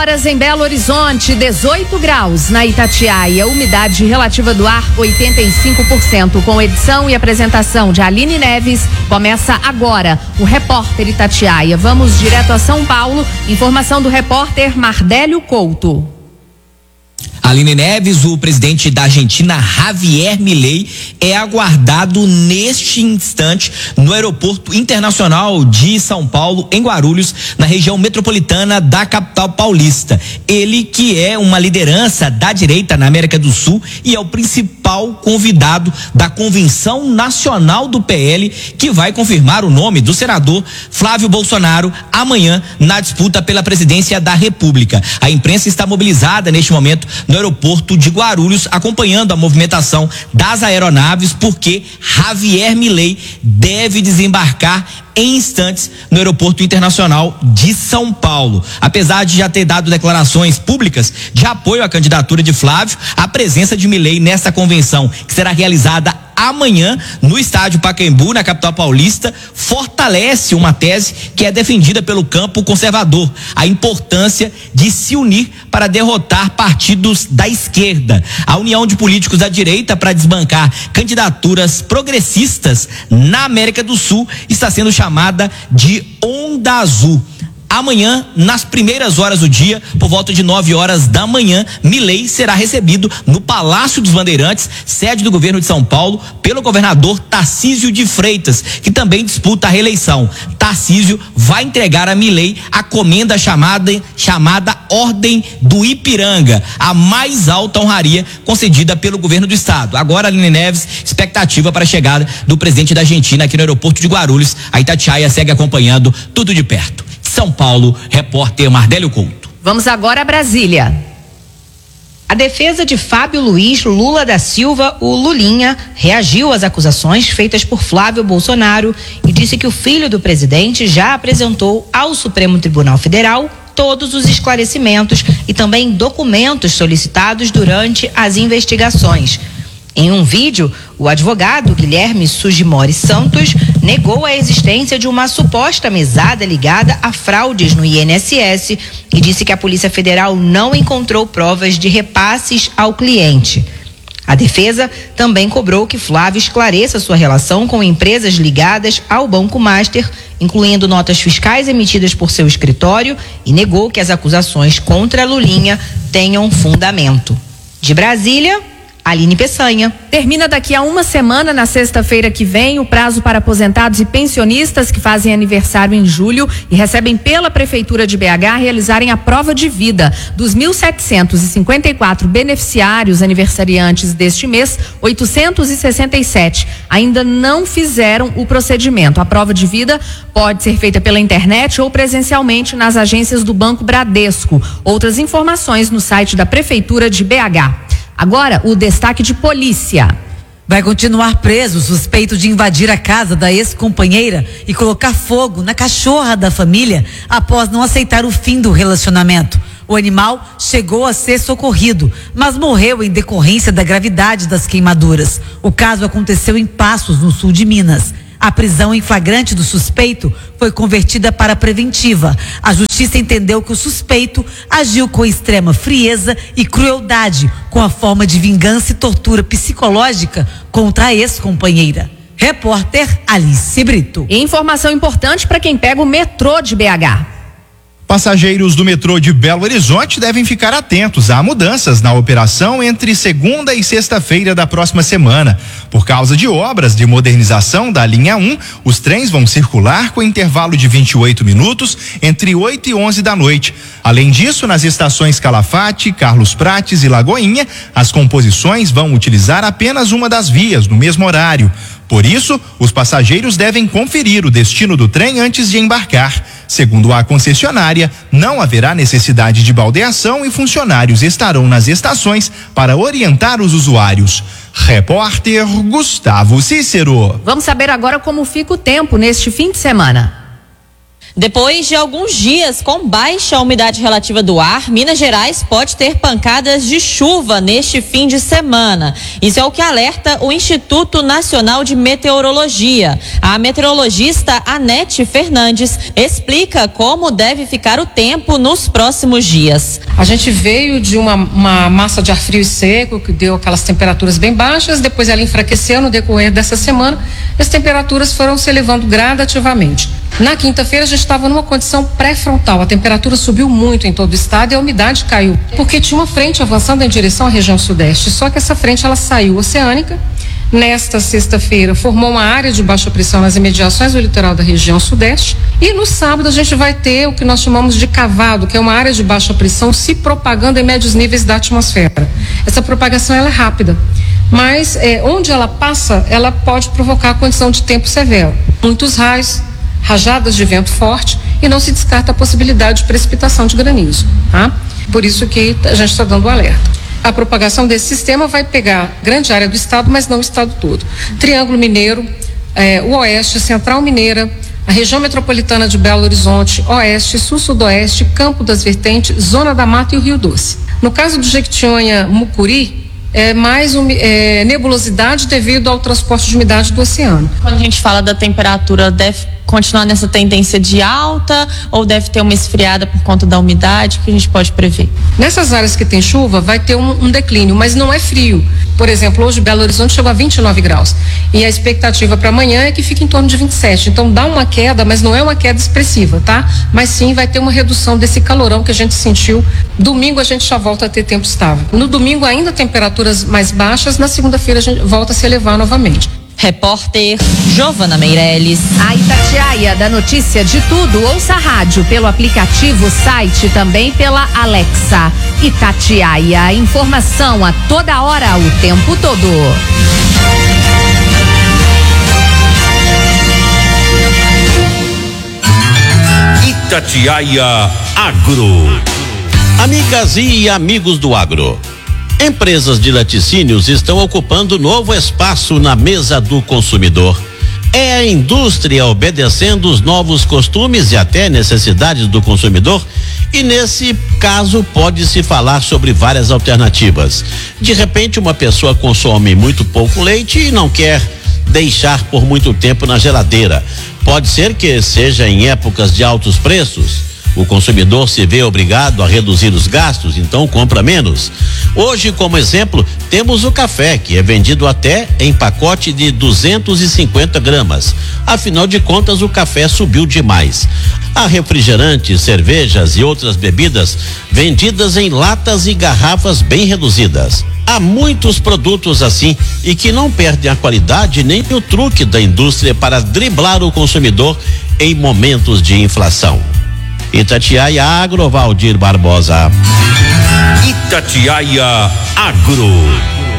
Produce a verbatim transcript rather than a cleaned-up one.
horas em Belo Horizonte, dezoito graus na Itatiaia, umidade relativa do ar oitenta e cinco por cento. Com edição e apresentação de Aline Neves, começa agora o Repórter Itatiaia. Vamos direto a São Paulo, informação do repórter Mardélio Couto. Aline Neves, o presidente da Argentina, Javier Milei, é aguardado neste instante no Aeroporto Internacional de São Paulo, em Guarulhos, na região metropolitana da capital paulista. Ele que é uma liderança da direita na América do Sul e é o principal convidado da Convenção Nacional do P L, que vai confirmar o nome do senador Flávio Bolsonaro amanhã na disputa pela presidência da República. A imprensa está mobilizada neste momento no aeroporto de Guarulhos, acompanhando a movimentação das aeronaves, porque Javier Milei deve desembarcar em instantes no aeroporto internacional de São Paulo. Apesar de já ter dado declarações públicas de apoio à candidatura de Flávio, a presença de Milei nesta convenção, que será realizada amanhã no estádio Pacaembu, na capital paulista, fortalece uma tese que é defendida pelo campo conservador: a importância de se unir para derrotar partidos da esquerda. A união de políticos da direita para desbancar candidaturas progressistas na América do Sul está sendo chamada de Onda Azul. Amanhã, nas primeiras horas do dia, por volta de nove horas da manhã, Milei será recebido no Palácio dos Bandeirantes, sede do governo de São Paulo, pelo governador Tarcísio de Freitas, que também disputa a reeleição. Tarcísio vai entregar a Milei a comenda chamada, chamada Ordem do Ipiranga, a mais alta honraria concedida pelo governo do estado. Agora, Aline Neves, expectativa para a chegada do presidente da Argentina aqui no aeroporto de Guarulhos. A Itatiaia segue acompanhando tudo de perto. São Paulo, repórter Mardélio Couto. Vamos agora a Brasília. A defesa de Fábio Luiz Lula da Silva, o Lulinha, reagiu às acusações feitas por Flávio Bolsonaro e disse que o filho do presidente já apresentou ao Supremo Tribunal Federal todos os esclarecimentos e também documentos solicitados durante as investigações. Em um vídeo, o advogado Guilherme Sugimori Santos negou a existência de uma suposta mesada ligada a fraudes no I N S S e disse que a Polícia Federal não encontrou provas de repasses ao cliente. A defesa também cobrou que Flávio esclareça sua relação com empresas ligadas ao Banco Master, incluindo notas fiscais emitidas por seu escritório, e negou que as acusações contra Lulinha tenham fundamento. De Brasília, Aline Peçanha. Termina daqui a uma semana, na sexta-feira que vem, o prazo para aposentados e pensionistas que fazem aniversário em julho e recebem pela Prefeitura de B H realizarem a prova de vida. Dos mil setecentos e cinquenta e quatro beneficiários aniversariantes deste mês, oitocentos e sessenta e sete ainda não fizeram o procedimento. A prova de vida pode ser feita pela internet ou presencialmente nas agências do Banco Bradesco. Outras informações no site da Prefeitura de B H. Agora, o destaque de polícia. Vai continuar preso o suspeito de invadir a casa da ex-companheira e colocar fogo na cachorra da família após não aceitar o fim do relacionamento. O animal chegou a ser socorrido, mas morreu em decorrência da gravidade das queimaduras. O caso aconteceu em Passos, no sul de Minas. A prisão em flagrante do suspeito foi convertida para preventiva. A justiça entendeu que o suspeito agiu com extrema frieza e crueldade, com a forma de vingança e tortura psicológica contra a ex-companheira. Repórter Alice Brito. Informação importante para quem pega o metrô de B H. Passageiros do metrô de Belo Horizonte devem ficar atentos a mudanças na operação entre segunda e sexta-feira da próxima semana. Por causa de obras de modernização da linha um, os trens vão circular com intervalo de vinte e oito minutos entre oito e onze da noite. Além disso, nas estações Calafate, Carlos Prates e Lagoinha, as composições vão utilizar apenas uma das vias no mesmo horário. Por isso, os passageiros devem conferir o destino do trem antes de embarcar. Segundo a concessionária, não haverá necessidade de baldeação e funcionários estarão nas estações para orientar os usuários. Repórter Gustavo Cícero. Vamos saber agora como fica o tempo neste fim de semana. Depois de alguns dias com baixa umidade relativa do ar, Minas Gerais pode ter pancadas de chuva neste fim de semana. Isso é o que alerta o Instituto Nacional de Meteorologia. A meteorologista Anete Fernandes explica como deve ficar o tempo nos próximos dias. A gente veio de uma, uma massa de ar frio e seco que deu aquelas temperaturas bem baixas, depois ela enfraqueceu no decorrer dessa semana, as temperaturas foram se elevando gradativamente. Na quinta-feira a gente estava numa condição pré-frontal, a temperatura subiu muito em todo o estado e a umidade caiu, porque tinha uma frente avançando em direção à região sudeste, só que essa frente ela saiu oceânica. Nesta sexta-feira formou uma área de baixa pressão nas imediações do litoral da região sudeste e no sábado a gente vai ter o que nós chamamos de cavado, que é uma área de baixa pressão se propagando em médios níveis da atmosfera. Essa propagação ela é rápida, mas é, onde ela passa, ela pode provocar a condição de tempo severo. Muitos raios, rajadas de vento forte e não se descarta a possibilidade de precipitação de granizo, tá? Por isso que a gente está dando o alerta. A propagação desse sistema vai pegar grande área do estado, mas não o estado todo. Triângulo Mineiro, eh, o Oeste, Central Mineira, a região metropolitana de Belo Horizonte, Oeste, Sul-Sudoeste, Campo das Vertentes, Zona da Mata e o Rio Doce. No caso do Jequitinhonha, Mucuri, é mais um, é, nebulosidade devido ao transporte de umidade do oceano. Quando a gente fala da temperatura, deve continuar nessa tendência de alta ou deve ter uma esfriada por conta da umidade que a gente pode prever? Nessas áreas que tem chuva vai ter um, um declínio, mas não é frio. Por exemplo, hoje Belo Horizonte chegou a vinte e nove graus e a expectativa para amanhã é que fique em torno de vinte e sete. Então dá uma queda, mas não é uma queda expressiva, tá? Mas sim vai ter uma redução desse calorão que a gente sentiu. Domingo a gente já volta a ter tempo estável. No domingo ainda temperaturas mais baixas, na segunda-feira a gente volta a se elevar novamente. Repórter Giovana Meirelles. A Itatiaia da notícia de tudo, ouça a rádio pelo aplicativo, site, também pela Alexa. Itatiaia, informação a toda hora, o tempo todo. Itatiaia Agro. Amigas e amigos do agro. Empresas de laticínios estão ocupando novo espaço na mesa do consumidor. É a indústria obedecendo os novos costumes e até necessidades do consumidor, e nesse caso pode-se falar sobre várias alternativas. De repente, uma pessoa consome muito pouco leite e não quer deixar por muito tempo na geladeira. Pode ser que seja em épocas de altos preços. O consumidor se vê obrigado a reduzir os gastos, então compra menos. Hoje, como exemplo, temos o café, que é vendido até em pacote de duzentos e cinquenta gramas. Afinal de contas, o café subiu demais. Há refrigerantes, cervejas e outras bebidas vendidas em latas e garrafas bem reduzidas. Há muitos produtos assim e que não perdem a qualidade nem o truque da indústria para driblar o consumidor em momentos de inflação. Itatiaia Agro, Valdir Barbosa. Itatiaia Agro.